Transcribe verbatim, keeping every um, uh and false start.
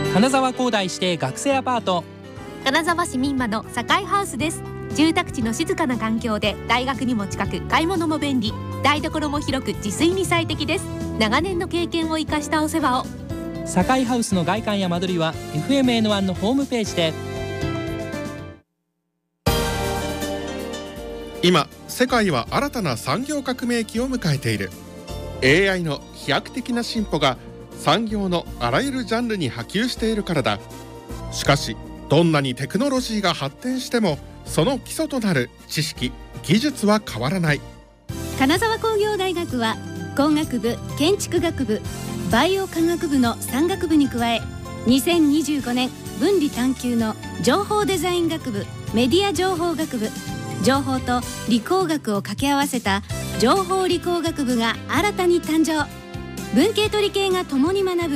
金沢工大指定学生アパート、 金沢市民間の堺ハウスです。住宅地の静かな環境で大学にも近く買い物も便利、台所も広く自炊に最適です。長年の経験を生かしたお世話を。 堺ハウスの外観や間取りは エフエムエヌワン のホームページで。 今世界は新たな産業革命期を迎えている。 エーアイ の飛躍的な進歩が産業のあらゆるジャンルに波及しているからだ。しかしどんなにテクノロジーが発展してもその基礎となる知識・技術は変わらない。 金沢工業大学は工学部、建築学部、バイオ科学部のさん学部に加え、にせんにじゅうごねん分離探究の情報デザイン学部、メディア情報学部、情報と理工学を掛け合わせた情報理工学部が新たに誕生。文系と理系が共に学ぶ